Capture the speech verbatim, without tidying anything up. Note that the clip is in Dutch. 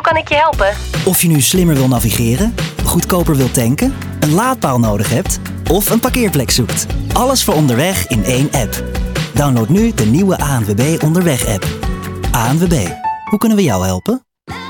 hoe kan ik je helpen? Of je nu slimmer wil navigeren, goedkoper wilt tanken, een laadpaal nodig hebt of een parkeerplek zoekt. Alles voor onderweg in één app. Download nu de nieuwe A N W B Onderweg app. A N W B, hoe kunnen we jou helpen?